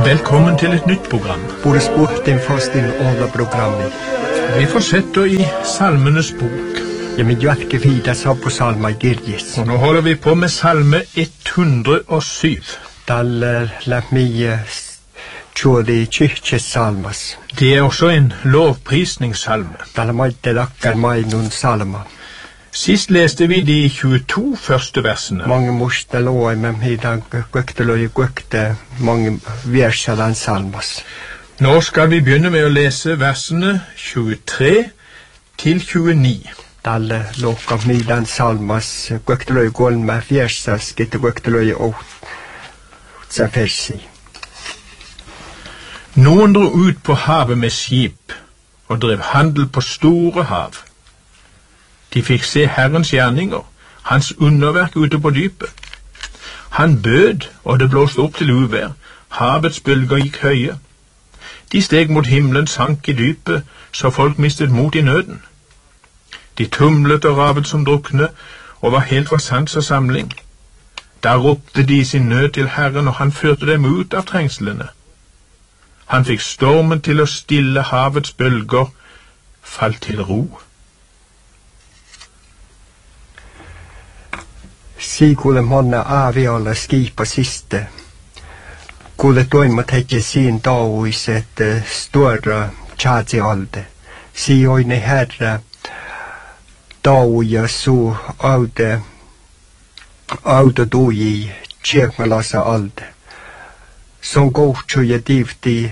Velkommen til et nytt program. Både sporten fast inn alle programmer. Vi fortsetter i Salmenes bok. Ja, men Jørke Fidas har på salma i Girgis. Og nå holder vi på med salme 107. Dal la mi tjodi kyrkjesalmas. Det er også en lovprisningssalme. Dal maite dakkar mai nun salma. Sist leste vi de 22 første versene. Mange mosta låi med hidan gøkte mange verser den salmas. Nå skal vi begynne med å lese versene 23 til 29. Dal loka midan salmas gøkte golm med verser skitte gøkte og versi. Noen dro ut på havet med skip og drev handel på store hav. De fikk se Herrens gjerninger, hans underverk ute på dypet. Han bød, og det blåste opp til uvær. Havets bølger gikk høye. De steg mot himmelen, sank i dypet, så folk mistet mot i nøden. De tumlet og ravet som drukne, og var helt fra sans og samling. Da ropte de sin nød til Herren, og han førte dem ut av trengslene. Han fikk stormen til å stille, havets bølger falt til ro. Si kuule manna aviolla skipa siste. Kuule toima teki sin tauiset stora tjadsialde. Si oine herra tauja su auto tuji tjekmalasa alde. Son kohtsuja tivti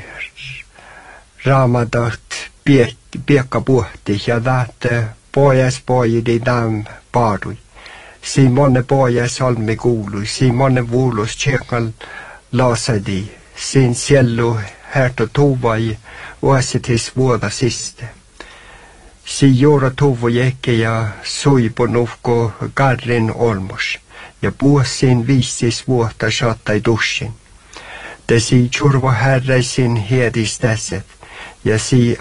ramadat piekka puhti ja that pojas di dam paadui. Simone poja salmi kuului, Simone vuulus tjekal lasadi, sin siellu härto tuvai uasitis vuoda siste. Si juura tuvu jekke ja suipunufko karrin olmos, ja puhsin 5 vuotta sattai tussin. Te si tjurvo härräisin hiedis täset, ja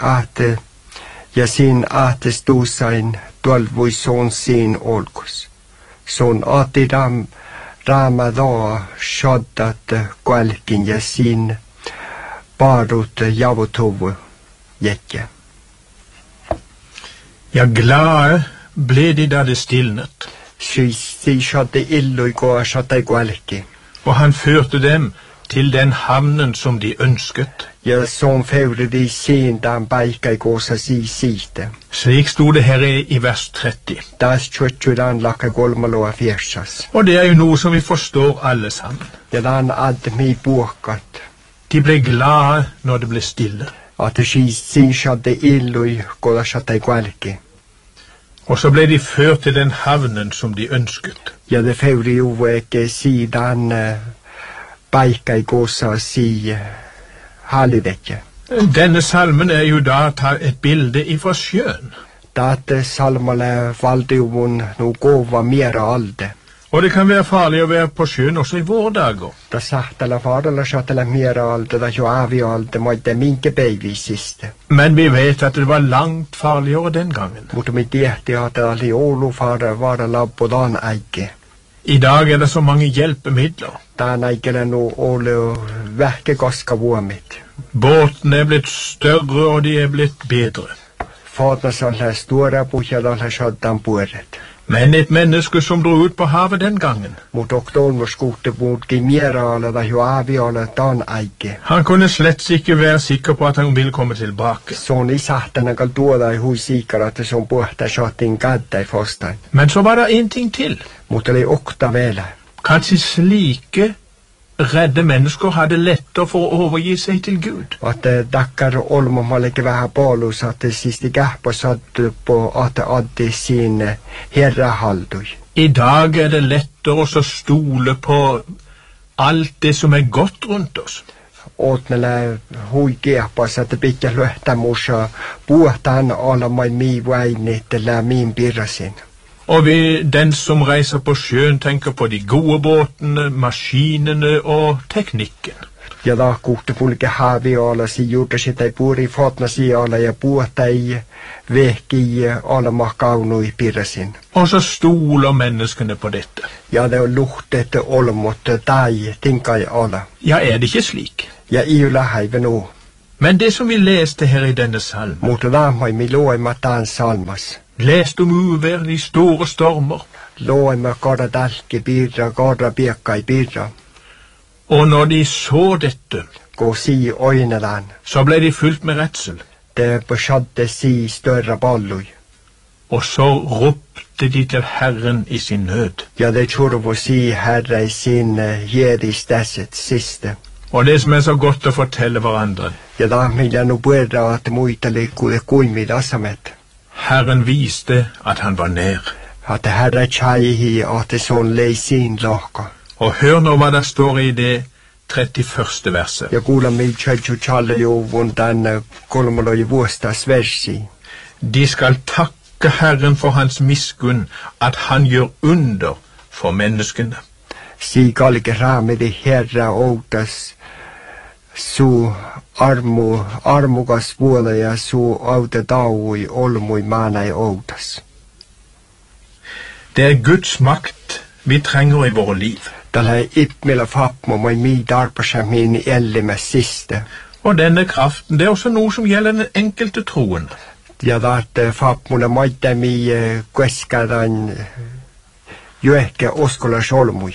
sin ahtes tuusain tuolvui soon siin olkus. Son ati raama doa shoddat kualkin ja sin paarut javutuvu jekke. Ja, glade ble de da det stilnet. Si shodde illui goa shodde kualki. Og han førte dem til den havnen som de ønsket. Ja, som førte de sin dan paikka i gåsa siite. Slik stod det her i vers 30. Das tjotjudan lakka golmaloa fjersas. Og det er jo noe som vi forstår alle sammen. Ja, dan admi puokat. De ble glade når det ble stille. At si shodde illui goa shodde kualki. Og så ble de ført til den havnen som de ønsket. Ja, det førte jo ikke si dan paikka i gåsa si halidekje. Denne salmen er jo da et bilde ifra sjøen. Dette salmale valde jo mun no gåva mera alde. Og det kan være farlig å være på sjøen også i våre dager. Da sahtala farala sahtala mera alde, da jo avi alde, måtte minke baby siste. Men vi vet at det var langt farligere den gangen. Mutta mi tiehti at ali olu fara vara labbo dan eike. I dag er det så mange hjelpemidler. Dan eikele no ole verke goska vuomit. Båtene er blitt større, og de er blitt bedre. Fadna salla stora puhja dalla shoddan pueret. Men et menneske som dro ut på havet den gangen, mot oktoberskote mot gimera ala da jo aviala dan eike. Han kunne slett ikke være sikker på at han ville komme tilbake. Sånn i sahtana kal tuoda i hui sikar at som puhta shottin kadda i fostain. Men så var det en ting til. Mot oli okta vele. Kanskje slike redde mennesker hadde lettere for å overgi seg til Gud. At dakkar olmomalike vähä polus at sisti kähpä satt på at addi sin herra haldui. I dag er det lettere å stole på alt det som er godt rundt oss. Åtnele hui kähpäs at pitkä löhtämusa puhtaan olemain mii vainit eller min birrasin. Og den som reiser på sjøen tenker på de gode båtene, maskinene og teknikken. Ja da kuhti pulke haavioala si juurta sitä ei puuri fotna siala ja puhta ei vehki olema kaunui pirrasin. Og så stoler menneskene på dette. Ja, det luhtet olmot tai tinkai ala. Ja, er det ikke slik? Ja iula haivenu. Men det som vi leste her i denne salmen, Mutta laamoi loema taan salmas. leste om uvær i store stormer, Loema korda dalki piirra, korda piekkai piirra. og når de så dette, Ko si oinelan. så ble de fylt med redsel, Det beskjadde si større ballui. og så ropte de til Herren i sin nød. Ja det tjurvo si herre i sin jedistesset siste. Og det som er så godt å fortelle hverandre, Ja millä nu puerra at muita liikkuude kuimid asemet. Herren viste at han var nær. At herre tjaihi at son lei sin lohka. Og hør nå hva det står i det 31. verset. Ja kuulla mil tjadju tjallejuvun tän kolmoloi vuostas versi. De skal takke Herren for hans miskunn, at han gjør under for menneskene. Si kalke raamidi herra outas su armukas vuola ja su auta taui olmui maanai outas. Det er Guds makt vi trenger i våre liv. Tällä ipmillä fapmo moi mi tarpasa min ellimäs siste. Og denne kraften, det er også noe som gjelder den enkelte troen. Ja taat fapmuna maita mi kueskadan joehke oskola solmui.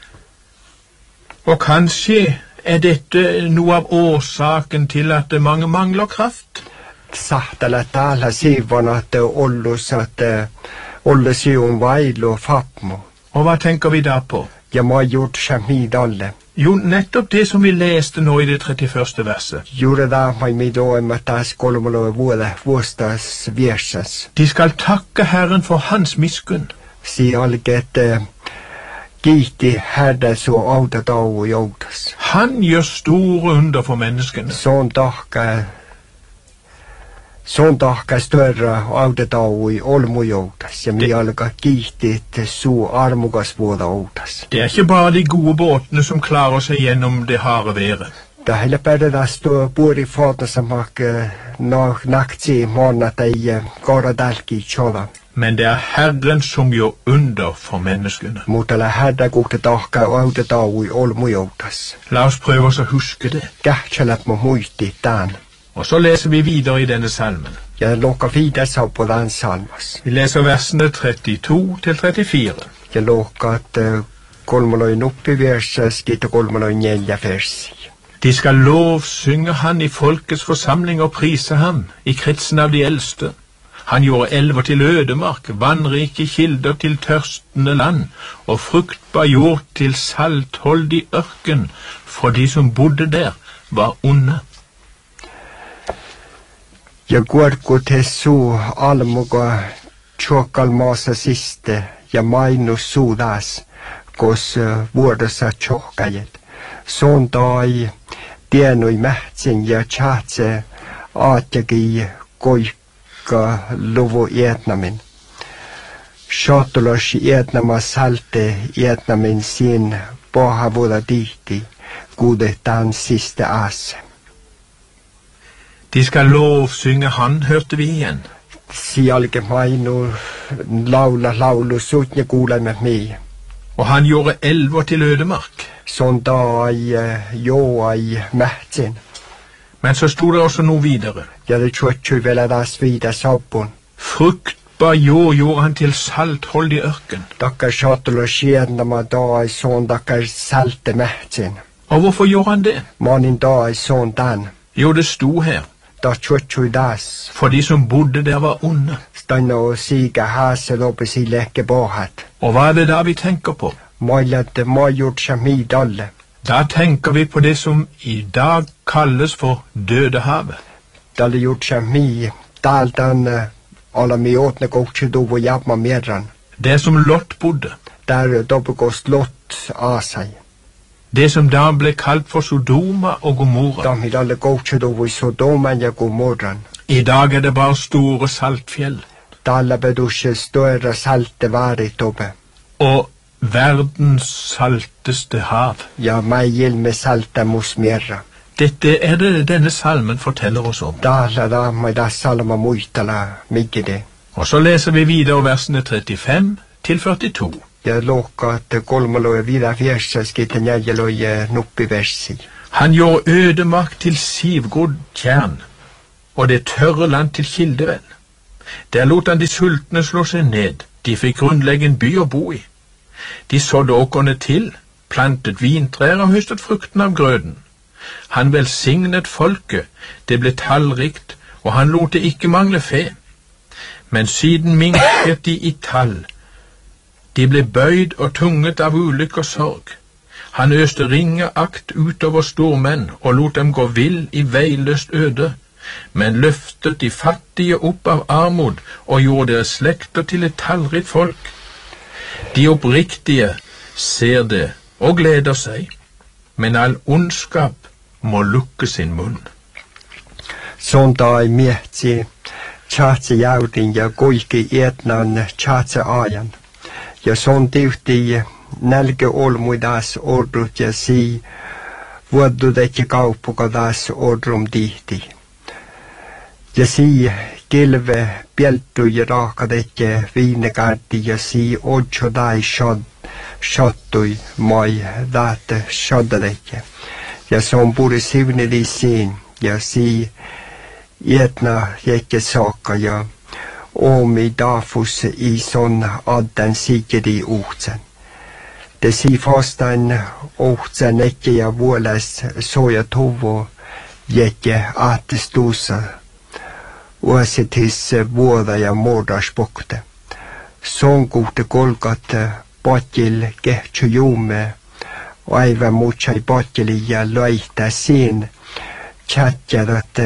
Og kanskje er dette noe av årsaken til at mange mangler kraft. Sahtala täällä siivon at ollus at ollesiun vailu fapmo. Og hva tenker vi da på? Ja mä gjort sami dalle. Jo, nettopp det som vi leste nå i det 31. verset. Juuri mai mi doima taas kolmolo vuostas viersas. De skal takke Herren for hans miskunn. Si alget kiitti herra su auta tau joutas. Han gjør store under for menneskene. Son tahka större auta tau olmu joutas. Ja mi alga kiitti su armukas vuoda outas. Det er ikke bare de gode båtene som klarer seg gjennom det harde været. Da heller pärjätä stå puoli fotosamak naktsi månata i kora dalki chola. Men det er Herren som gjør under for menneskene. Mutta la herra kuhte tahka auta tau olmu joutas. La oss prøve oss å huske det. Kähtselät mu muisti tän. Og så leser vi videre i denne salmen. Ja lokka viides au på den salmas. Vi leser versene 32 til 34. Ja lokka at kolmoloi nuppi versas kiitte kolmoloi 4 versi. De skal lovsynge han i folkets forsamling og prise ham i kretsen av de eldste. Han gjorde elver til ødemark, vannrike kilder til tørstende land, og fruktbar jord til saltholdig ørken, for de som bodde der var onde. Ja kuorku tessu almuga tjokal maasa siste ja mainus suudas, kos vuodessa tjokajet. Sontai tienui mähtsin ja tjaatse aatjaki koikka luvu Vietnamin. Shottulos Vietnama salte Vietnamin sin pohavuda tihti, kuudetaan siste aase. De skal lovsynge han, hørte vi igjen. Sialke mainu laulu sutja kuulemme mi. Og han gjorde elver til ødemark. Sontai joai mähtsin. Men så stod det også noe videre. Ja det tjotju vielä taas viida saupun. Fruktbar jord gjorde han til saltholdig ørken. Takkar shottulos Vietnama tai son takkar salte mähtsin. Og hvorfor gjorde han det? Manin tai son tän. Jo, det sto her. Da tjotju das. For de som bodde der var onde. Stanno siga hase lopesi lekke bohat. Og hva er det da vi tenker på? Moilat gjort sami dalle. Da tenker vi på det som i dag kalles for Dødehavet. Dalle gjort sami daltan alla mi åtne kokche dovo jabma medran. Det som Lot bodde. Der dobbekost Lot asai. Det som da ble kalt for Sodoma og Gomorra. Dami dalle kokche dovo Sodoman ja Gomorran. I dag er det bare store saltfjell. Dalle bedusje større salte varit oppe. Og verdens salteste hav. Ja, meg med salta musmierra. Dette er det denne salmen forteller oss om. Dalle da med da salma muitala mygge det. Og så leser vi videre versene 35 til 42. Ja lokka at kolmaloja vida viersa skitten jäljälöje nuppi versi. Han gjorde ødemark til sivgrodd tjern, og det tørre land til kildevann. Der lot han de sultne slå seg ned, de fikk grunnlegge en by å bo i. De sådde åkrene til, plantet vintrær og høstet frukten av grøden. Han velsignet folket, det ble tallrikt, og han lot det ikke mangle fe. Men siden minket de i tall. De ble bøyd og tunget av ulykke og sorg. Han øste ringeakt utover stormenn og lot dem gå vill i veiløst øde, men løftet de fattige opp av armod og gjorde deres slekter til et tallrikt folk. De oppriktige ser det og gleder seg, men all ondskap må lukke sin munn. Sånn da I mietsi, tjatse jaudin ja goiki etnan tjatse ajan. Ja sånn divti nälke olmuidas ordrut ja si vuodudet kaupukadas ordrum dihti. Ja si kilve pieltu ja raakadet ja viinekarti ja si odjodai shottui mai daat shoddadet. Ja sån puri sivnedi siin ja si etna jäkke saakka ja omi dafus I sån adden sikedi uhtsen. Det si fastan uhtsen ikke ja vuoles soja tovo jäkke aatestuusa uasetis vuoda ja mordaspokte. Sån kuhte kolkat patjil kehtsy juume aivan mutsai patjili ja löitä siin tjatjadat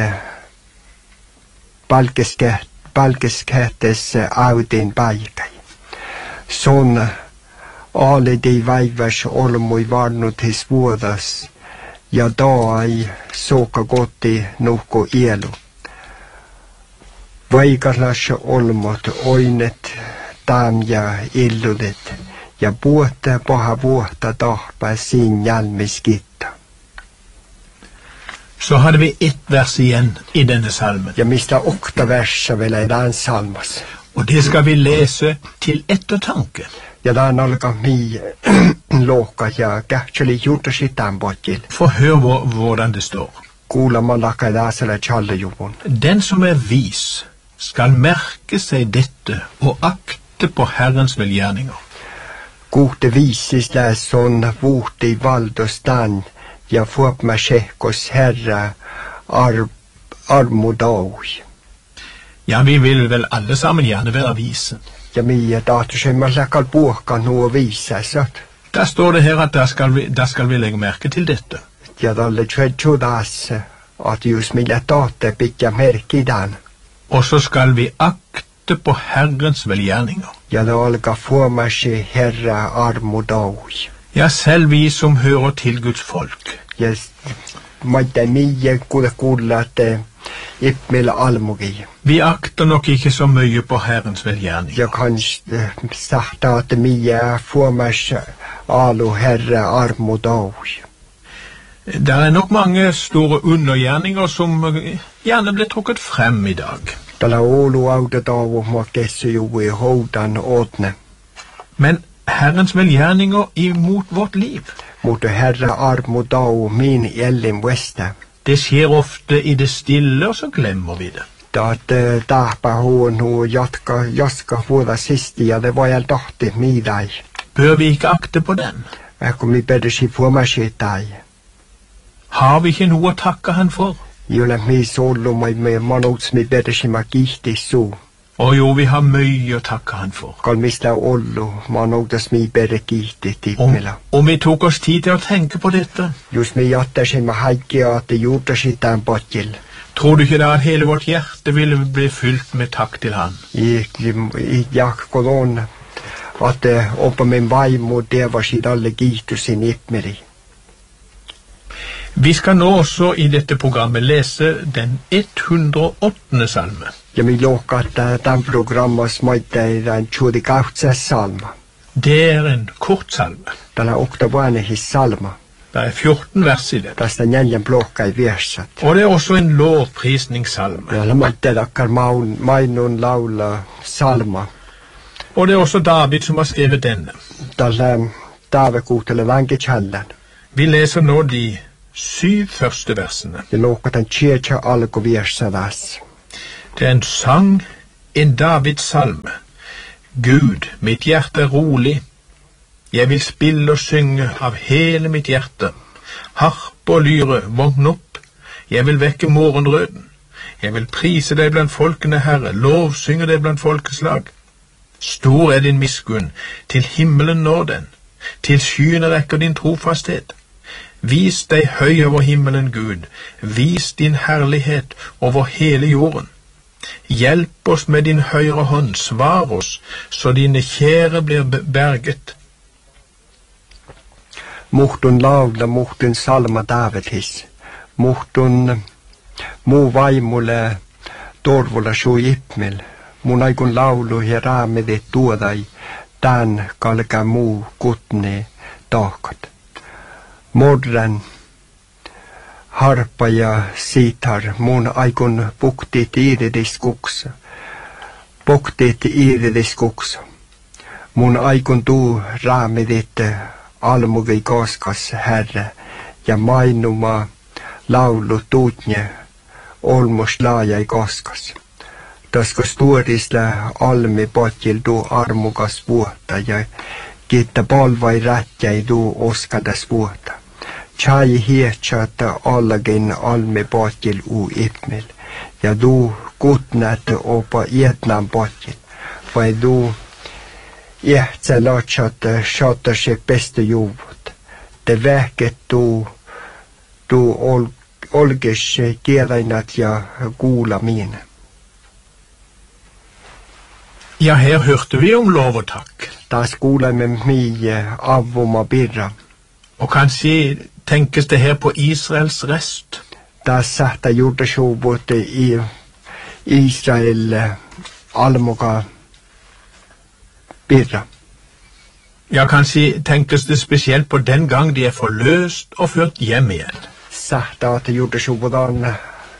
palkeskähtes audin päiväi. Sån aalidi väivas olmui varnutis vuodas ja daai soka kotti nuhko ielu. Vaikaslas olmot oinet tam ja illudet ja puhta paha vuotta tahpa siin jalmiskitta. Så hade vi ett vers igen I denne salmen. Ja mistä 8 verser vielä I den salmas. Och det ska vi läsa till eftertanke. Ja den alkaa mi lohka ja kähtseli juutasi tämän potjil. Få hör hvordan det står. Kuulemaan lakka täsellä tjallejuvun. Den som vis skal merke seg dette og akte på Herrens velgjerninger. Kuhte viisis läson vuhti valdostan ja fuopma shehkos herra armudaui. Ja, vi vil vel alle sammen gjerne være vise. Ja mie tahtoisemma läkal puhka nuo viisasat. Der står det her at der skal vi legge merke til dette. Ja talle tjudas at just millä tahte pitkä merkki den. Og så skal vi akte på Herrens velgjerninger. Ja det alkaa fuomasi herra armudaui. Ja, selv vi som hører til Guds folk. Ja maita mie kuulla että Ippmillä almugi. Vi akter nok ikke så mye på Herrens velgjerning. Jag kan säga att mia formas alu herra armudaui. Det nok mange store undergjerninger som gjerne ble trukket frem I dag. Tällä olu audatavu mua kessyjui houdan åtne. Men Herrens velgjerninger imot vårt liv. Mutta herra armudau min elin västä. Det skjer ofte I det stille, og så glemmer vi det. Att tahpa huonu jaska vuoda sisti ja det var jag tahti midai. Bør vi ikke akte på den? Kun mi pedesi fuomasitai. Har vi ikke noe å takke han for? Julle mi sollu me manuts mi pedesi ma kihtissu. Og jo, vi har mye å takke han for. Kalmista ollu manutas mi pede kihti tippila. Om vi tok oss tid til å tenke på dette. Just mi jattasin ma haikkia at juutasi tämän potjil. Tror du ikke da at hele vårt hjerte ville bli fylt med takk til han? I jakkolon at oppa min vaimo devasid alle kiihtusin ippmeri. Vi skal nå også I dette programmet lese den 108. salme. Ja mi lohka, että tämän programmas maitte den 28. salma. Det en kort salme. Tällä oktavuanehis salma. Det 14 vers I det. Tästä neljän blokka I viersat. Og det også en lovprisningssalme. Ja maitte takkar mainun laula salma. Og det også David som har skrevet denne. Tällä taavekuutele vankitjallan. Vi leser nå de 7 første versene. Ja luokataan tjecha alkuvirsadas. Det er en sang, en Davids salme. Gud, mitt hjerte er rolig. Jeg vil spille og synge av hele mitt hjerte. Harp og lyre, våkn opp. Jeg vil vekke morgenrøden. Jeg vil prise deg blant folkene, Herre, lovsynge deg blant folkeslag. Stor er din miskunn, til himmelen når den, til skyene rekker din trofasthet. Vis deg høy over himmelen, Gud, vis din herlighet over hele jorden. Hjelp oss med din høyre hånd, svar oss, så dine kjære blir berget. Muhtun laula, muhtun salma Davidis, muhtun muu vaimulle torvulla suu ipmil, mun aikun laulu ja raamidit tuodai, tän kalka muu kutni tahkat. Modren harpa ja sitar, mun aikun puktit iiridiskuks. Mun aikun tuu raamidit almugi koskas, Herre, ja mainuma laulu tuutnje olmus laajai koskas. Taskas tuorisle almi potil tuu armukas vuotta ja kiitta polvai rätjäi tuu oskadas vuotta. Chai hietsata allagin almi potil uu ipmil ja tuu kutnät opa ietnan potil. Vai tuu ihtsä lotsat shotase pestä juvut. Te vähket tuu olkes kielainat ja kuulamiin. Ja, her hørte vi om lov og takk. Taas kuulemme mie avvuma birra. Og kanskje tenkes det her på Israels rest. Taas sähtä juurdasuvut i Israel almuka birra. Ja, kanskje tenkes det spesielt på den gang de er forløst og ført hjem igjen. Sähtä at juurdasuvut on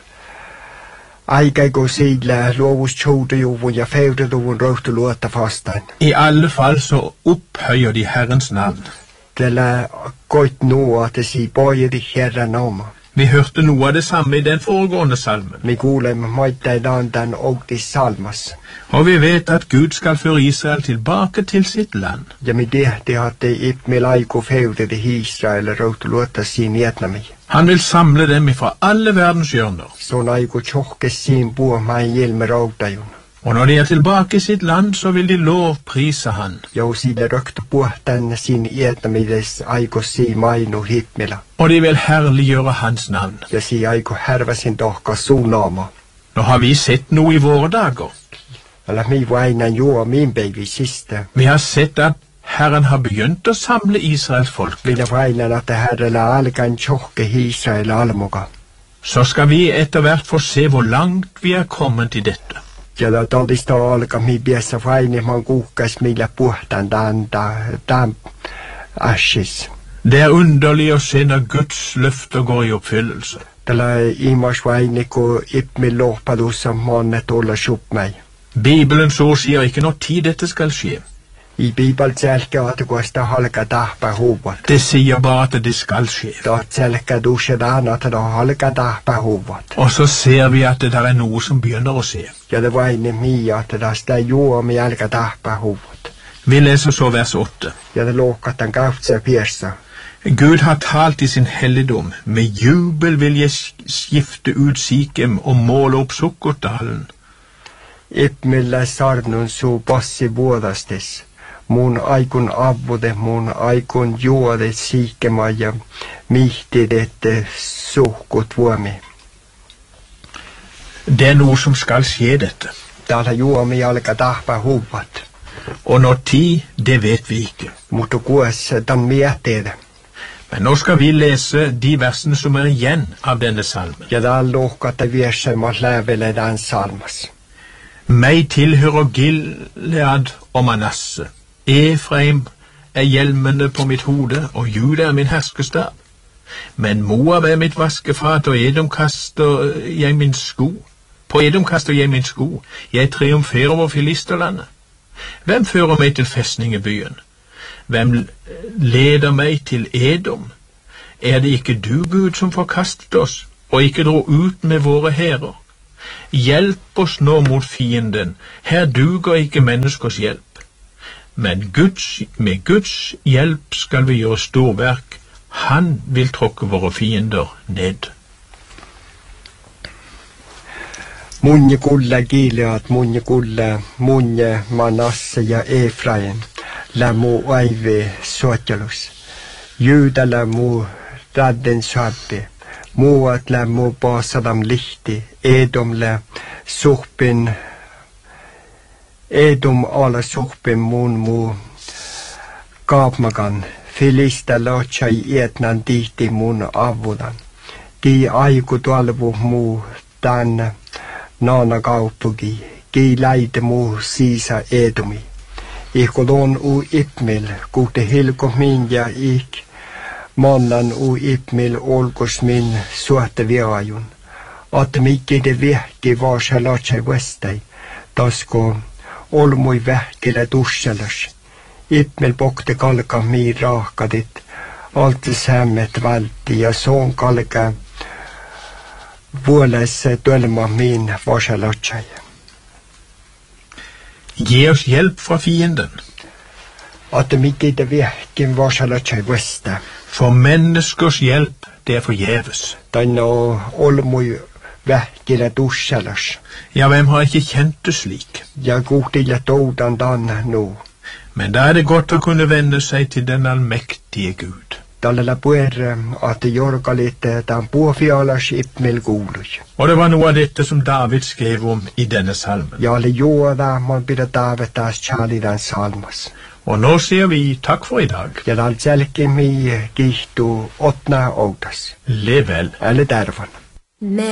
aikaiku sillä luovustjoudejuvun ja feudeduvun rohtuluotta vastaan. I alle fall så opphøyer de Herrens navn. Tällä koit nu att si pojedi Herran oma. Vi hørte noe av det samme i den foregående salmen. Me kuulemme maittain andan ogtis salmas. Og vi vet at Gud skal føre Israel tilbake til sitt land. Ja me tehti att ipmil aiku feudedi Israel rohtuluotta siin Vietnami. Han vil samle dem fra alle verdens hjørner. Sånn aiku tjohkes siin puo mai ilme raudajun. Og når de er tilbake i sitt land, så vil de lovprise han. Ja sille røkta puhtan siin Vietnamides aiku si mainu hipmila. Og de vil herliggjøre hans navn. Ja si aiku härväsin tohka suunaama. Nå har vi sett noe i våre dager. Eller mi vainan juo min baby siste. Vi har sett at Herren har begynt å samle Israels folk. Minä vainan att Herrella alkan tjohke Israel almuka. Så skal vi etter hvert få se hvor langt vi er kommet i dette. Ja todista alka mi piessä vaini man kuhkas millä puhtan dan ashes. Det er underlig å se når Guds løfter går i oppfyllelse. Tällä imas vaini ku ipmi lohpadussa mannet olla supmei. Bibelens ord sier ikke når tid dette skal skje. I Bibel selkä at kuosta halka tahpa huvat. Det sier bare at det skal skje. Taat selkä dusedan at da halka tahpa huvat. Og så ser vi at det der er noe som begynner å se. Ja det vaini mi at da sta juo mi halka tahpa huvat. Vi leser så vers 8. Ja det lokatan kautse piersa. Gud har talt i sin helligdom. Med jubel vil jeg skifte ut Sikem og måle opp Sukkotdalen. Ipmillä sarnun suu passi vuodastes. Mun aikun avvude, mun aikun juode siikema ja mihtidette suhkut vuomi. Det er noe som skal skje dette. Täällä juomi alka tahpa huvat. Og når tid, det vet vi ikke. Mutta kues tan mietteedä. Men nå skal vi lese de versene som er igjen av denne salmen. Ja täällä lohkata viesemmas lävele dan salmas. Meg tilhører Gilead og Manasse. Efraim er hjelmene på mitt hode, og Juda er min herskestav. Men Moab er mitt vaskefat, og Edom kaster jeg min sko. På Edom kaster jeg min sko. Jeg triumferer over Filisterlandet. Hvem fører meg til festningebyen? Hvem leder meg til Edom? Er det ikke du, Gud, som forkastet oss, og ikke dro ut med våre hærer? Hjelp oss nå mot fienden, her duger ikke menneskers hjelp. Men med Guds hjelp skal vi gjøre storverk, han vil tråkke våre fiender ned. Munje kulle Gilead, munje kulle, munje Manasse ja Efraim, lämmu aive sotelus. Juda lämmu radden sabbe, muat lämmu Basalam lihti, Edomle suhpin, Edom ala suhpin mun mu kaapmagan, Filista lotsai ietnan tihti mun avudan. Ki aiku tualvu mu tänne, Naana kaupuki, ki läite muu siisa Edomi. Ihkolon u ipmil, kuhte hilko min ja ik, mannan u ipmil olkos min suhte viajun. At mikki de vihki vaasa latsai vestai, tasko olmui vähkile tusselas. Ipmil pokte kalka mi raahkadit, altis hämmet välti ja soon kalka vuoles tølma min varsalatsai. Gi oss hjelp fra fienden. At mikki de vihkin varsalatsai vesta. For menneskers hjelp, det er forgjeves. Tänne olmui vähkile tusselas. Ja, hvem har ikke kjent det slik? Ja kuhtille toudan dan nu. Men da er det godt å kunne vende seg til den allmektige Gud. Tällä puer at jorkalit tämän puofialas ipmil kuului. Og det var noe av dette som David skrev om i denne salmen. Ja oli juoda, man pidä David taas chalidan salmas. Og nå sier vi takk for i dag. Ja dal selkimi kihtu otna outas. Lev vel. Eller dervan.